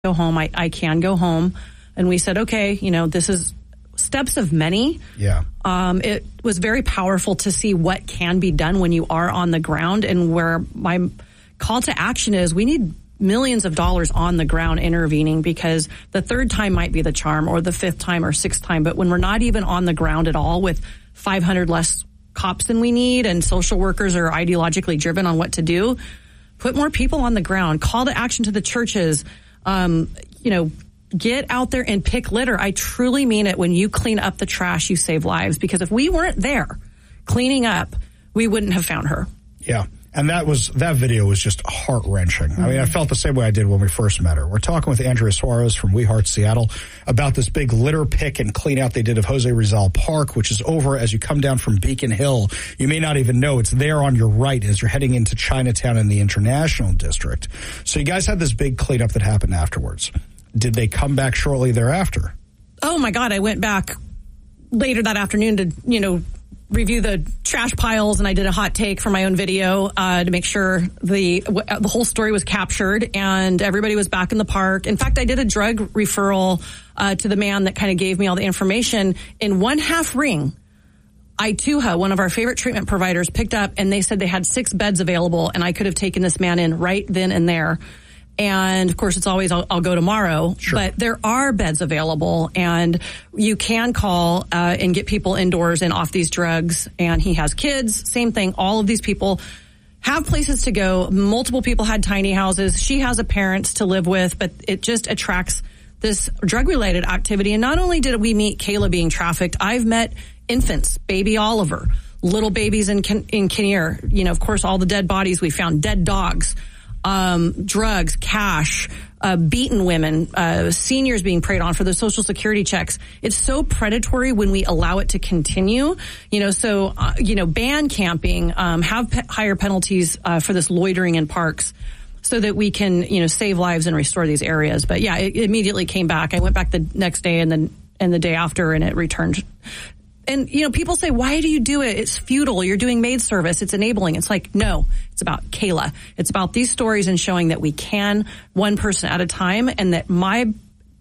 go home. I can go home. And we said, okay, this is steps of many. Yeah. It was very powerful to see what can be done when you are on the ground, and where my call to action is we need millions of dollars on the ground intervening, because the third time might be the charm, or the fifth time or sixth time. But when we're not even on the ground at all, with 500 less cops than we need, and social workers are ideologically driven on what to do, put more people on the ground. Call to action to the churches. Get out there and pick litter. I truly mean it. When you clean up the trash, you save lives. Because if we weren't there cleaning up, we wouldn't have found her. Yeah. And that video was just heart-wrenching. Mm-hmm. I mean, I felt the same way I did when we first met her. We're talking with Andrea Suarez from We Heart Seattle about this big litter pick and clean out they did of Jose Rizal Park, which is over as you come down from Beacon Hill. You may not even know it's there on your right as you're heading into Chinatown in the International District. So you guys had this big cleanup that happened afterwards. Did they come back shortly thereafter? Oh, my God. I went back later that afternoon to, review the trash piles, and I did a hot take for my own video to make sure the whole story was captured, and everybody was back in the park. In fact, I did a drug referral to the man that kind of gave me all the information. In one half ring, ITUHA, one of our favorite treatment providers, picked up, and they said they had 6 beds available, and I could have taken this man in right then and there. And of course, it's always, I'll go tomorrow, sure. But there are beds available, and you can call and get people indoors and off these drugs. And he has kids, same thing. All of these people have places to go. Multiple people had tiny houses. She has a parent to live with, but it just attracts this drug-related activity. And not only did we meet Kayla being trafficked, I've met infants, baby Oliver, little babies in Kinnear. Of course, all the dead bodies we found, dead dogs. Drugs, cash, beaten women, seniors being preyed on for the Social Security checks. It's so predatory when we allow it to continue. Ban camping, have higher penalties for this loitering in parks, so that we can, save lives and restore these areas. But yeah, it immediately came back. I went back the next day and the day after, and it returned. And, people say, why do you do it? It's futile. You're doing maid service. It's enabling. It's like, no, it's about Kayla. It's about these stories and showing that we can, one person at a time, and that my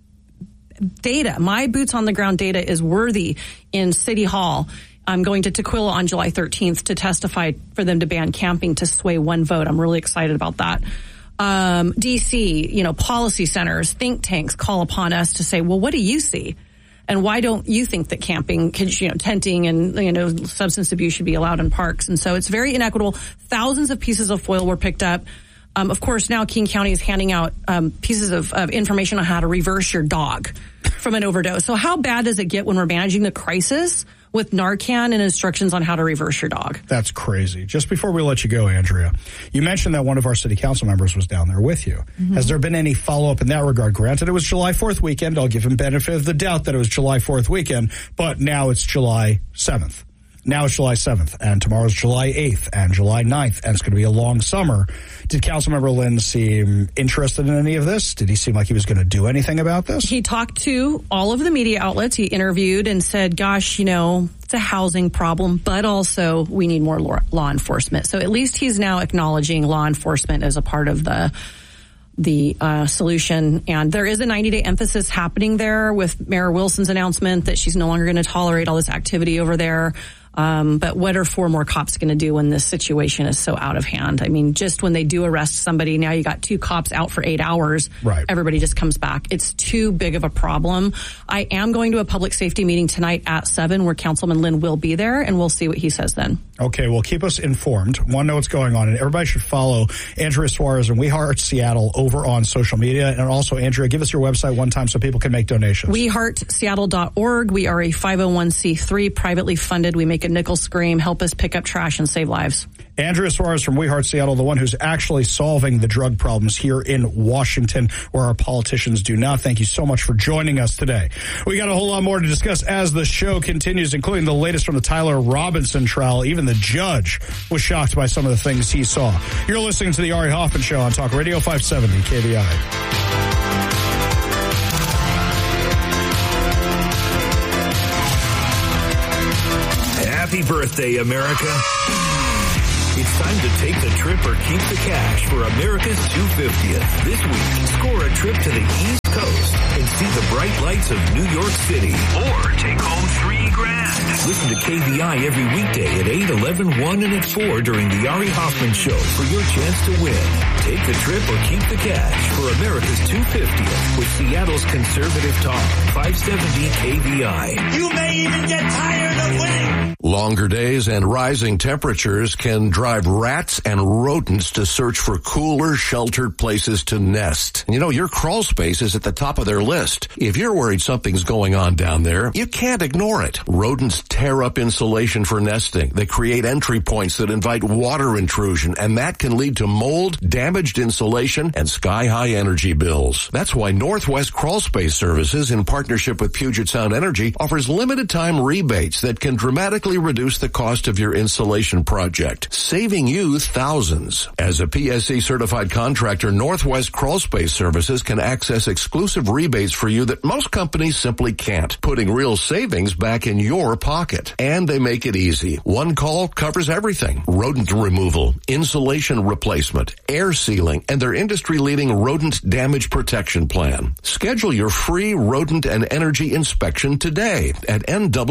boots on the ground data is worthy in City Hall. I'm going to Tukwila on July 13th to testify for them to ban camping to sway one vote. I'm really excited about that. DC, policy centers, think tanks call upon us to say, well, what do you see? And why don't you think that camping, tenting and, substance abuse should be allowed in parks? And so it's very inequitable. Thousands of pieces of foil were picked up. Of course, now King County is handing out pieces of information on how to reverse your dog from an overdose. So how bad does it get when we're managing the crisis with Narcan and instructions on how to reverse your dog? That's crazy. Just before we let you go, Andrea, you mentioned that one of our city council members was down there with you. Mm-hmm. Has there been any follow-up in that regard? Granted, it was July 4th weekend. I'll give him benefit of the doubt that it was July 4th weekend, but now it's July 7th. Now it's July 7th, and tomorrow's July 8th and July 9th, and it's going to be a long summer. Did Councilmember Lynn seem interested in any of this? Did he seem like he was going to do anything about this? He talked to all of the media outlets. He interviewed and said, gosh, it's a housing problem, but also we need more law enforcement. So at least he's now acknowledging law enforcement as a part of the solution. And there is a 90-day emphasis happening there with Mayor Wilson's announcement that she's no longer going to tolerate all this activity over there. But what are 4 more cops going to do when this situation is so out of hand? I mean, just when they do arrest somebody, now you got 2 cops out for 8 hours. Right. Everybody just comes back. It's too big of a problem. I am going to a public safety meeting tonight at 7 where Councilman Lynn will be there, and we'll see what he says then. Okay, well, keep us informed. Want to know what's going on, and everybody should follow Andrea Suarez and We Heart Seattle over on social media. And also, Andrea, give us your website one time so people can make donations. WeHeartSeattle.org. We are a 501c3, privately funded. We make a nickel scream. Help us pick up trash and save lives. Andrea Suarez from We Heart Seattle, the one who's actually solving the drug problems here in Washington, where our politicians do not. Thank you so much for joining us today. We got a whole lot more to discuss as the show continues, including the latest from the Tyler Robinson trial. Even the judge was shocked by some of the things he saw. You're listening to the Ari Hoffman Show on Talk Radio 570 KBI. Happy birthday, America. It's time to take the trip or keep the cash for America's 250th. This week, score a trip to the East Coast and see the bright lights of New York City. Or take home $3,000. Listen to KVI every weekday at 8, 11, 1, and at 4 during the Ari Hoffman Show for your chance to win. Take the trip or keep the cash for America's 250th with Seattle's Conservative Talk, 570 KVI. You may even get tired of winning. Longer days and rising temperatures can drive rats and rodents to search for cooler, sheltered places to nest. And your crawl space is at the top of their list. If you're worried something's going on down there, you can't ignore it. Rodents tear up insulation for nesting. They create entry points that invite water intrusion, and that can lead to mold, damaged insulation, and sky-high energy bills. That's why Northwest Crawl Space Services, in partnership with Puget Sound Energy, offers limited-time rebates that can dramatically reduce the cost of your insulation project, saving you thousands. As a PSC-certified contractor, Northwest Crawl Space Services can access exclusive rebates for you that most companies simply can't, putting real savings back in your pocket. And they make it easy. One call covers everything: rodent removal, insulation replacement, air sealing, and their industry-leading rodent damage protection plan. Schedule your free rodent and energy inspection today at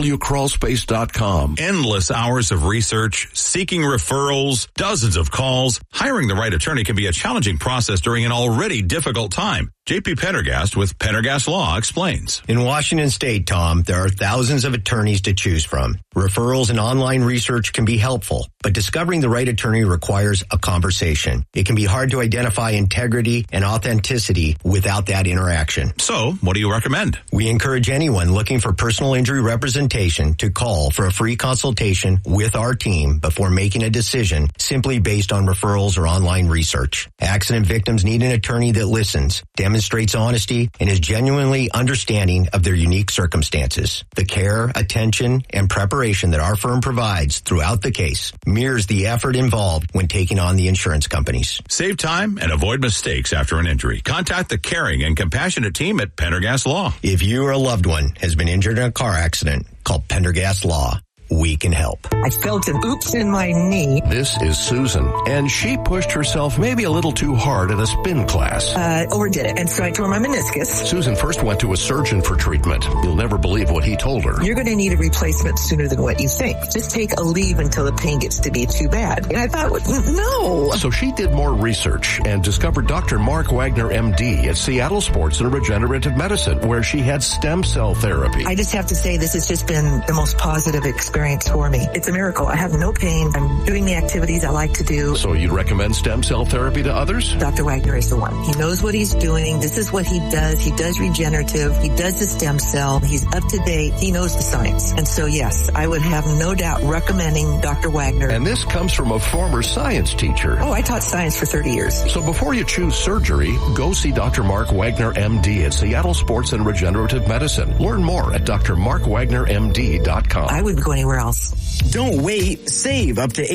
nwcrawlspace.com. Endless hours of research, seeking referrals, dozens of calls. Hiring the right attorney can be a challenging process during an already difficult time. J.P. Pendergast with Pendergast Law explains. In Washington State, Tom, there are thousands of attorneys to choose from. Referrals and online research can be helpful, but discovering the right attorney requires a conversation. It can be hard to identify integrity and authenticity without that interaction. So, what do you recommend? We encourage anyone looking for personal injury representation to call for a free consultation with our team before making a decision simply based on referrals or online research. Accident victims need an attorney that listens, demonstrates honesty, and is genuinely understanding of their unique circumstances. The care, attention, and preparation that our firm provides throughout the case mirrors the effort involved when taking on the insurance companies. Save time and avoid mistakes after an injury. Contact the caring and compassionate team at Pendergast Law. If you or a loved one has been injured in a car accident, call Pendergast Law. We can help. I felt an oops in my knee. This is Susan, and she pushed herself maybe a little too hard at a spin class. Overdid it, and so I tore my meniscus. Susan first went to a surgeon for treatment. You'll never believe what he told her. You're going to need a replacement sooner than what you think. Just take a leave until the pain gets to be too bad. And I thought, no. So she did more research and discovered Dr. Mark Wagner, MD, at Seattle Sports and Regenerative Medicine, where she had stem cell therapy. I just have to say this has just been the most positive experience for me. It's a miracle. I have no pain. I'm doing the activities I like to do. So you'd recommend stem cell therapy to others? Dr. Wagner is the one. He knows what he's doing. This is what he does. He does regenerative. He does the stem cell. He's up to date. He knows the science. And so, yes, I would have no doubt recommending Dr. Wagner. And this comes from a former science teacher. Oh, I taught science for 30 years. So before you choose surgery, go see Dr. Mark Wagner, MD, at Seattle Sports and Regenerative Medicine. Learn more at drmarkwagnermd.com. I wouldn't go anywhere else. Don't wait. Save up to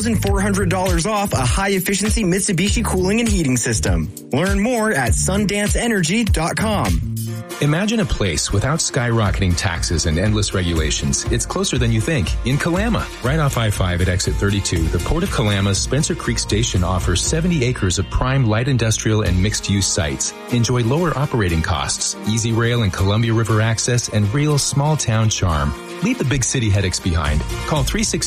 $8,400 off a high-efficiency Mitsubishi cooling and heating system. Learn more at sundanceenergy.com. Imagine a place without skyrocketing taxes and endless regulations. It's closer than you think. In Kalama, right off I-5 at exit 32, the Port of Kalama's Spencer Creek Station offers 70 acres of prime light industrial and mixed-use sites. Enjoy lower operating costs, easy rail and Columbia River access, and real small-town charm. Leave the big city headaches behind. Call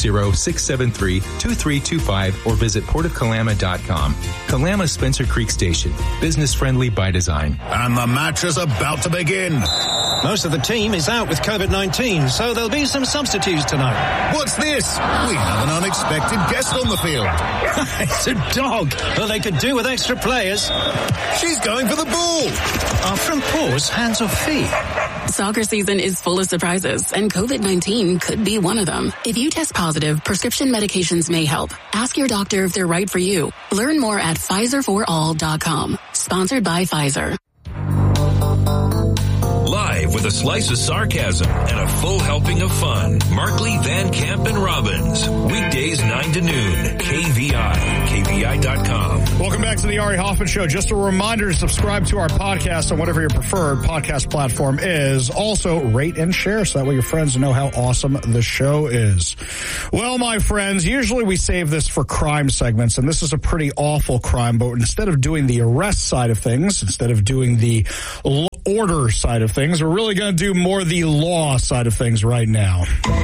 360-673-2325 or visit portofkalama.com. Kalama Spencer Creek Station. Business friendly by design. And the match is about to begin. Most of the team is out with COVID-19, so there'll be some substitutes tonight. What's this? We have an unexpected guest on the field. It's a dog. Well, they could do with extra players. She's going for the ball. Our front paws, hands or feet. Soccer season is full of surprises, and COVID-19 could be one of them. If you test positive, prescription medications may help. Ask your doctor if they're right for you. Learn more at PfizerForAll.com. Sponsored by Pfizer. Live with a slice of sarcasm and a full helping of fun. Markley, Van Camp, and Robbins. Weekdays 9 to noon. KVI. KVI.com. Welcome back to the Ari Hoffman Show. Just a reminder to subscribe to our podcast on whatever your preferred podcast platform is. Also, rate and share so that way your friends know how awesome the show is. Well, my friends, usually we save this for crime segments, and this is a pretty awful crime, but instead of doing the arrest side of things, instead of doing the order side of things, we're really going to do more the law side of things right now.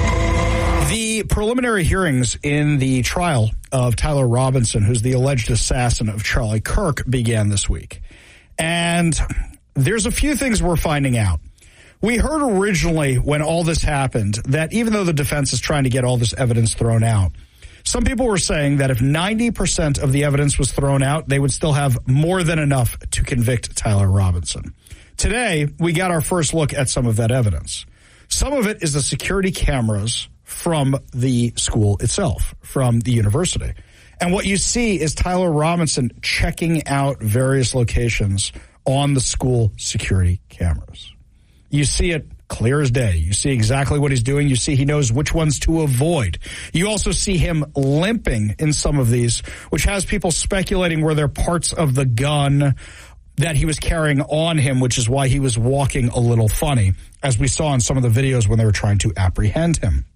The preliminary hearings in the trial of Tyler Robinson, who's the alleged assassin of Charlie Kirk, began this week. And there's a few things we're finding out. We heard originally when all this happened that even though the defense is trying to get all this evidence thrown out, some people were saying that if 90% of the evidence was thrown out, they would still have more than enough to convict Tyler Robinson. Today, we got our first look at some of that evidence. Some of it is the security cameras from the school itself, from the university. And what you see is Tyler Robinson checking out various locations on the school security cameras. You see it clear as day. You see exactly what he's doing. You see he knows which ones to avoid. You also see him limping in some of these, which has people speculating were there parts of the gun that he was carrying on him, which is why he was walking a little funny, as we saw in some of the videos when they were trying to apprehend him.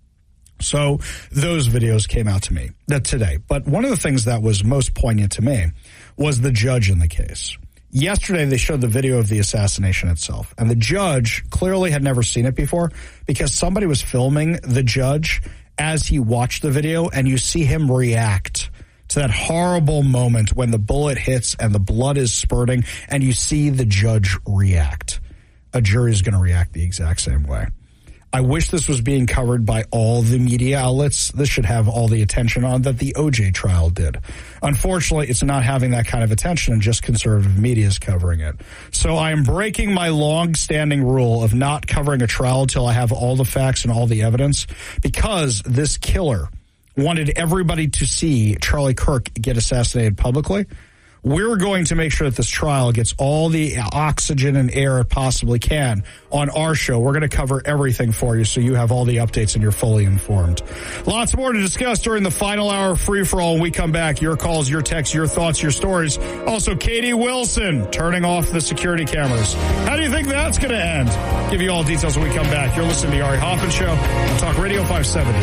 So those videos came out to me today. But one of the things that was most poignant to me was the judge in the case. Yesterday, they showed the video of the assassination itself, and the judge clearly had never seen it before because somebody was filming the judge as he watched the video, and you see him react to that horrible moment when the bullet hits and the blood is spurting, and you see the judge react. A jury is going to react the exact same way. I wish this was being covered by all the media outlets. This should have all the attention on that the OJ trial did. Unfortunately, it's not having that kind of attention, and just conservative media is covering it. So I am breaking my long-standing rule of not covering a trial until I have all the facts and all the evidence, because this killer wanted everybody to see Charlie Kirk get assassinated publicly. We're going to make sure that this trial gets all the oxygen and air it possibly can on our show. We're going to cover everything for you so you have all the updates and you're fully informed. Lots more to discuss during the final hour of Free For All when we come back. Your calls, your texts, your thoughts, your stories. Also, Katie Wilson turning off the security cameras. How do you think that's going to end? Give you all details when we come back. You're listening to the Ari Hoffman Show on Talk Radio 570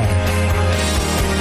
KVI.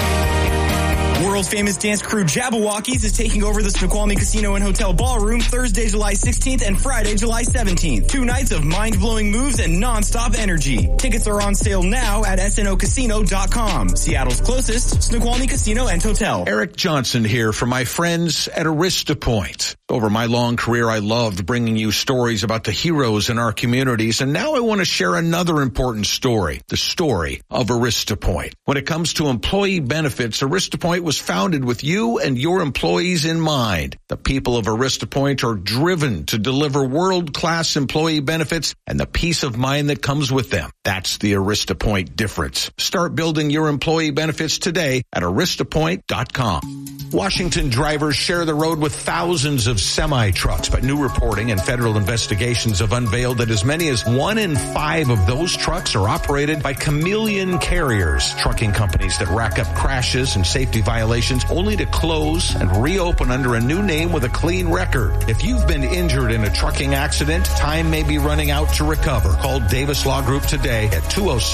World-famous dance crew Jabberwockies is taking over the Snoqualmie Casino and Hotel Ballroom Thursday, July 16th and Friday, July 17th. 2 nights of mind-blowing moves and non-stop energy. Tickets are on sale now at snocasino.com. Seattle's closest Snoqualmie Casino and Hotel. Eric Johnson here for my friends at AristaPoint. Over my long career, I loved bringing you stories about the heroes in our communities, and now I want to share another important story, the story of AristaPoint. When it comes to employee benefits, AristaPoint was founded with you and your employees in mind. The people of AristaPoint are driven to deliver world-class employee benefits and the peace of mind that comes with them. That's the AristaPoint difference. Start building your employee benefits today at aristapoint.com. Washington drivers share the road with thousands of semi-trucks, but new reporting and federal investigations have unveiled that as many as 1 in 5 of those trucks are operated by chameleon carriers, trucking companies that rack up crashes and safety violations only to close and reopen under a new name with a clean record. If you've been injured in a trucking accident, time may be running out to recover. Call Davis Law Group today at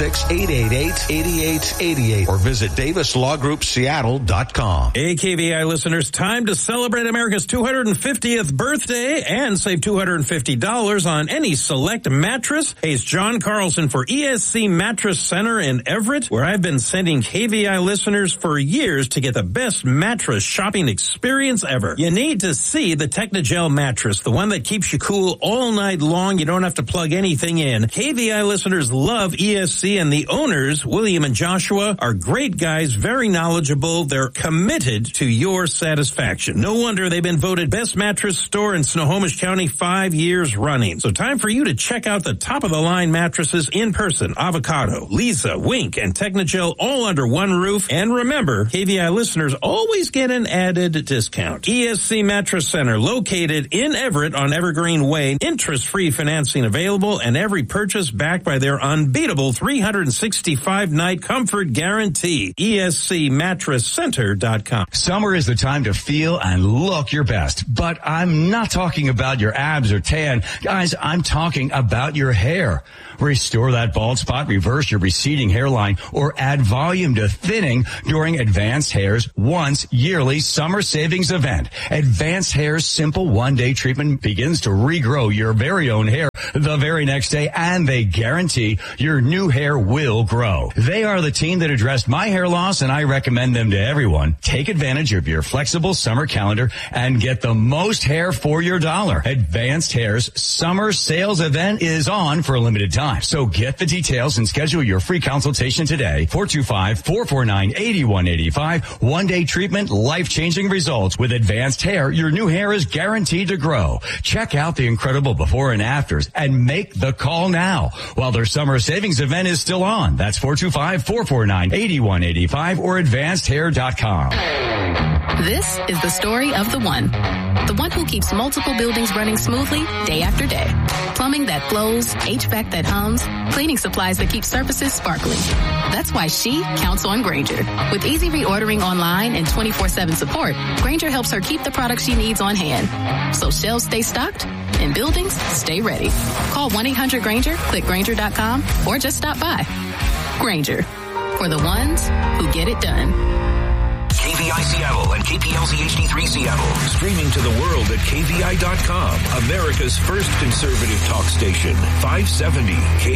206-888-8888 or visit davislawgroupseattle.com. KVI listeners, time to celebrate America's 250th birthday and save $250 on any select mattress. Hey, it's John Carlson for ESC Mattress Center in Everett, where I've been sending KVI listeners for years to get the best mattress shopping experience ever. You need to see the Technogel mattress, the one that keeps you cool all night long. You don't have to plug anything in. KVI listeners love ESC, and the owners, William and Joshua, are great guys, very knowledgeable. They're committed to your satisfaction. No wonder they've been voted best mattress store in Snohomish County 5 years running. So time for you to check out the top-of-the-line mattresses in person. Avocado, Lisa, Wink, and Technogel all under one roof. And remember, KVI listeners always get an added discount. ESC Mattress Center, located in Everett on Evergreen Way. Interest-free financing available, and every purchase backed by their unbeatable 365-night comfort guarantee. ESCMattressCenter.com. Summer is the time to feel and look your best, but I'm not talking about your abs or tan. Guys, I'm talking about your hair. Restore that bald spot, reverse your receding hairline, or add volume to thinning during Advanced Hair's once yearly summer savings event. Advanced Hair's simple one-day treatment begins to regrow your very own hair the very next day, and they guarantee your new hair will grow. They are the team that addressed my hair loss, and I recommend them to everyone. Take advantage of your flexible summer calendar and get the most hair for your dollar. Advanced Hair's summer sales event is on for a limited time. So get the details and schedule your free consultation today. 425-449-8185. One-day treatment, life-changing results. With Advanced Hair, your new hair is guaranteed to grow. Check out the incredible before and afters and make the call now while their summer savings event is still on. That's 425-449-8185 or advancedhair.com. This is the story of the one who keeps multiple buildings running smoothly day after day. Plumbing that flows, HVAC that hums, cleaning supplies that keep surfaces sparkling. That's why she counts on Grainger. With easy reordering online and 24/7 support, Grainger helps her keep the products she needs on hand. So shelves stay stocked and buildings stay ready. Call 1-800-GRAINGER, click Grainger.com, or just stop by. Grainger, for the ones who get it done. KVI Seattle and KPLZ HD3 Seattle. Streaming to the world at KVI.com. America's first conservative talk station. 570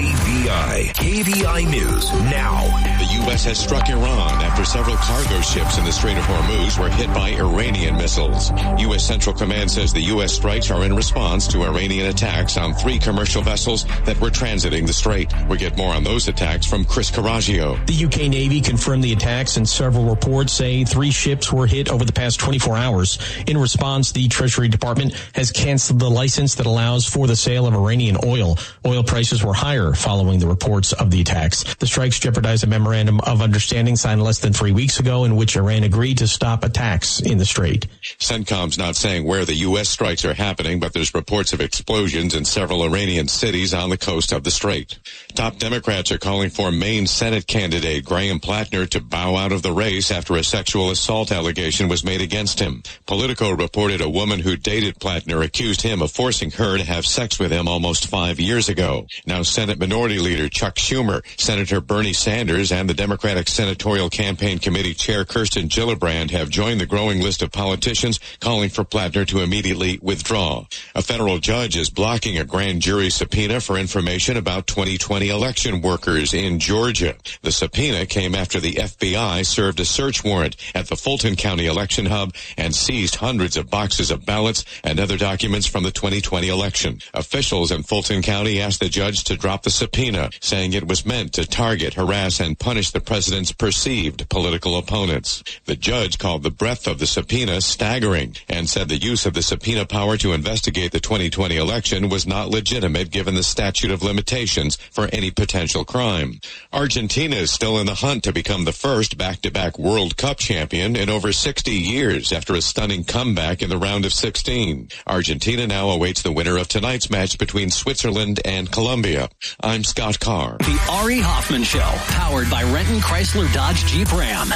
KVI. KVI News now. The U.S. has struck Iran after several cargo ships in the Strait of Hormuz were hit by Iranian missiles. U.S. Central Command says the U.S. strikes are in response to Iranian attacks on 3 commercial vessels that were transiting the strait. We get more on those attacks from Chris Caraggio. The UK Navy confirmed the attacks, and several reports say 3 ships were hit over the past 24 hours. In response, the Treasury Department has canceled the license that allows for the sale of Iranian oil. Oil prices were higher following the reports of the attacks. The strikes jeopardize a memorandum of understanding signed less than 3 weeks ago in which Iran agreed to stop attacks in the strait. CENTCOM's not saying where the U.S. strikes are happening, but there's reports of explosions in several Iranian cities on the coast of the strait. Top Democrats are calling for Maine Senate candidate Graham Plattner to bow out of the race after a sexual assault allegation was made against him. Politico reported a woman who dated Plattner accused him of forcing her to have sex with him almost 5 years ago. Now Senate Minority Leader Chuck Schumer, Senator Bernie Sanders, and the Democratic Senatorial Campaign Committee Chair Kirsten Gillibrand have joined the growing list of politicians calling for Plattner to immediately withdraw. A federal judge is blocking a grand jury subpoena for information about 2020 election workers in Georgia. The subpoena came after the FBI served a search warrant at the Fulton County election hub and seized hundreds of boxes of ballots and other documents from the 2020 election. Officials in Fulton County asked the judge to drop the subpoena, saying it was meant to target, harass, and punish the president's perceived political opponents. The judge called the breadth of the subpoena staggering and said the use of the subpoena power to investigate the 2020 election was not legitimate given the statute of limitations for any potential crime. Argentina is still in the hunt to become the first back-to-back World Cup champion in over 60 years after a stunning comeback in the round of 16. Argentina now awaits the winner of tonight's match between Switzerland and Colombia. I'm Scott Carr. The Ari Hoffman Show, powered by Renton Chrysler Dodge Jeep Ram.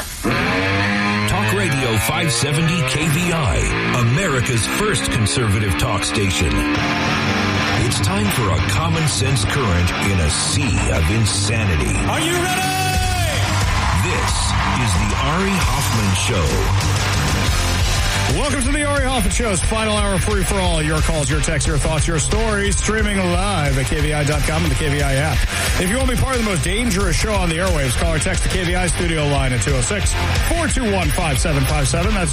Talk Radio 570 KVI, America's first conservative talk station. It's time for a common sense current in a sea of insanity. Are you ready? This is the Ari Hoffman Show. Welcome to the Ari Hoffman Show's final hour free for all. Your calls, your texts, your thoughts, your stories, streaming live at KVI.com and the KVI app. If you want to be part of the most dangerous show on the airwaves, call or text the KVI studio line at 206-421-5757. That's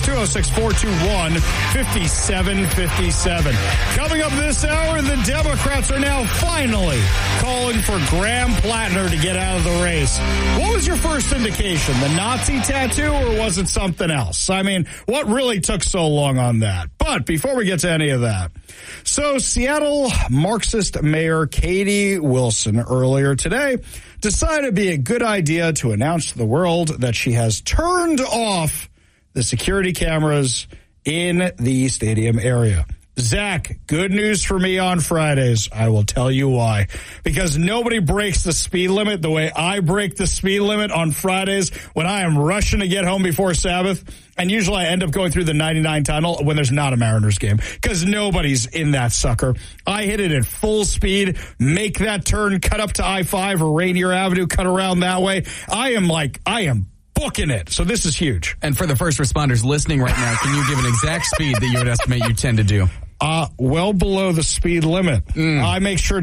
206-421-5757. Coming up this hour, the Democrats are now finally calling for Graham Plattner to get out of the race. What was your first indication? The Nazi tattoo, or was it something else? I mean, what really took so long on that? But before we get to any of that, so Seattle Marxist Mayor Katie Wilson earlier today decided it'd be a good idea to announce to the world that she has turned off the security cameras in the stadium area. Zach, good news for me on Fridays. I will tell you why. Because nobody breaks the speed limit the way I break the speed limit on Fridays when I am rushing to get home before Sabbath. And usually I end up going through the 99 tunnel when there's not a Mariners game because nobody's in that sucker. I hit it at full speed, make that turn, cut up to I-5 or Rainier Avenue, cut around that way. I am booking it. So this is huge. And for the first responders listening right now, can you give an exact speed that you would estimate you tend to do? Well below the speed limit. I make sure